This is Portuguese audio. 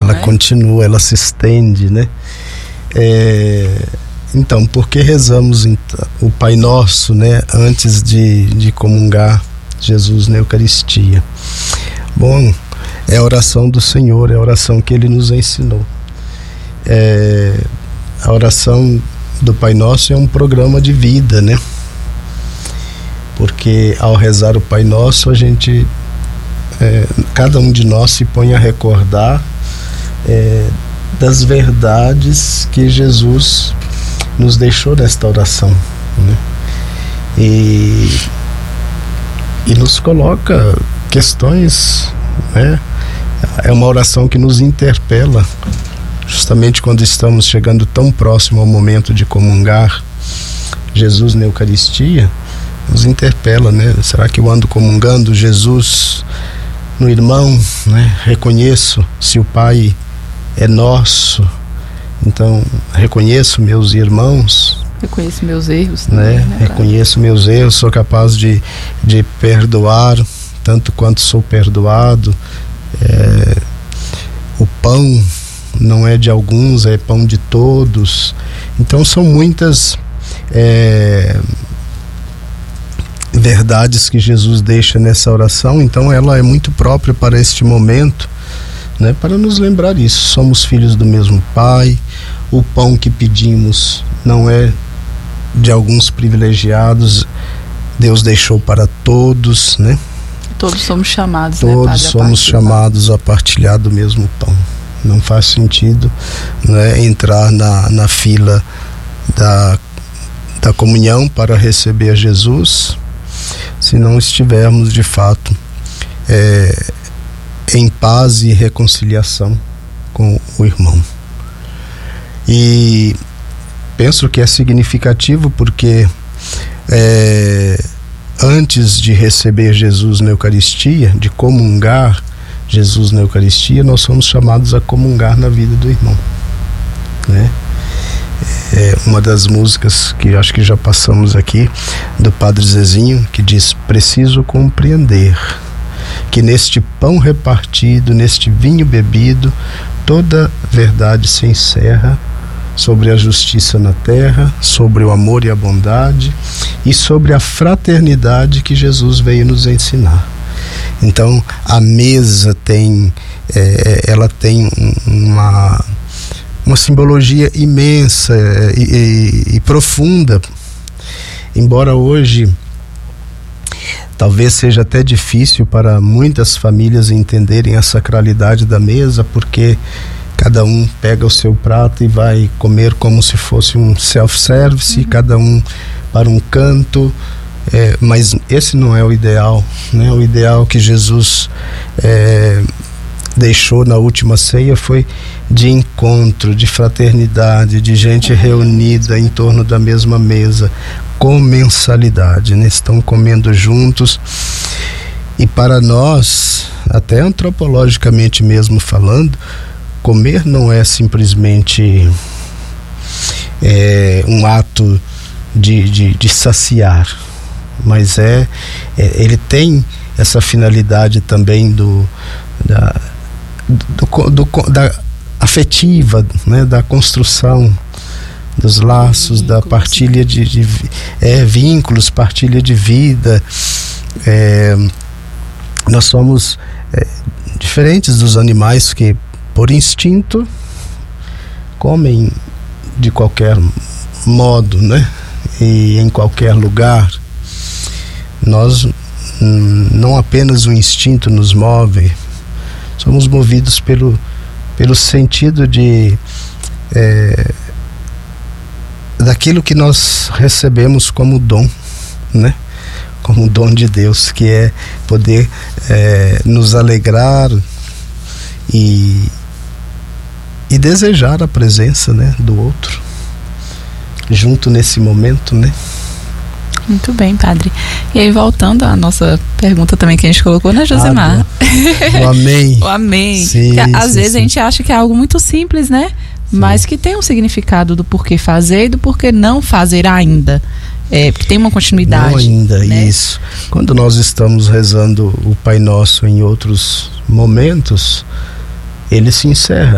Ela continua, ela se estende, né? Então, por que rezamos o Pai Nosso, né, antes de comungar Jesus na Eucaristia? Bom, é a oração do Senhor, é a oração que Ele nos ensinou. A oração do Pai Nosso é um programa de vida, né? Porque ao rezar o Pai Nosso, a gente, cada um de nós se põe a recordar das verdades que Jesus nos deixou nesta oração, né? E nos coloca questões, né? É uma oração que nos interpela, justamente quando estamos chegando tão próximo ao momento de comungar Jesus na Eucaristia. Nos interpela, né? Será que eu ando comungando Jesus no irmão, né? Reconheço se o Pai é nosso, então reconheço meus irmãos, reconheço meus erros, né? Reconheço meus erros, sou capaz de perdoar tanto quanto sou perdoado. O pão não é de alguns, é pão de todos. Então são muitas verdades que Jesus deixa nessa oração. Então ela é muito própria para este momento, né? Para nos lembrar isso, somos filhos do mesmo Pai. O pão que pedimos não é de alguns privilegiados, Deus deixou para todos, né? Todos somos chamados, todos, né, Padre, somos chamados a partilhar do mesmo pão. Não faz sentido, né, entrar na fila da comunhão para receber a Jesus se não estivermos de fato em paz e reconciliação com o irmão. E penso que é significativo porque antes de receber Jesus na Eucaristia, de comungar Jesus na Eucaristia, nós somos chamados a comungar na vida do irmão, né? Uma das músicas que acho que já passamos aqui, do Padre Zezinho, que diz: preciso compreender que neste pão repartido, neste vinho bebido, toda verdade se encerra sobre a justiça na terra, sobre o amor e a bondade e sobre a fraternidade que Jesus veio nos ensinar. Então a mesa tem ela tem uma simbologia imensa e profunda, embora hoje talvez seja até difícil para muitas famílias entenderem a sacralidade da mesa, porque cada um pega o seu prato e vai comer como se fosse um self-service, cada um para um canto, mas esse não é o ideal, né? O ideal que Jesus deixou na última ceia foi de encontro, de fraternidade, de gente reunida em torno da mesma mesa, comensalidade, né? Estão comendo juntos. E para nós, até antropologicamente mesmo falando, comer não é simplesmente um ato de saciar, mas ele tem essa finalidade também da afetiva, né? Da construção dos laços, da partilha de vínculos, partilha de vida. Nós somos diferentes dos animais que por instinto comem de qualquer modo, né? E em qualquer lugar. Nós não apenas o instinto nos move, somos movidos pelo sentido daquilo que nós recebemos como dom, né? Como dom de Deus, que é poder nos alegrar e desejar a presença, né, do outro junto nesse momento, né? Muito bem, Padre. E aí, voltando à nossa pergunta também que a gente colocou, né, Josemar? O amém. O amém. Sim, às vezes a gente acha que é algo muito simples, né? Sim. Mas que tem um significado do porquê fazer e do porquê não fazer ainda. Porque tem uma continuidade. Não ainda, né? Isso. Quando nós estamos rezando o Pai Nosso em outros momentos, ele se encerra.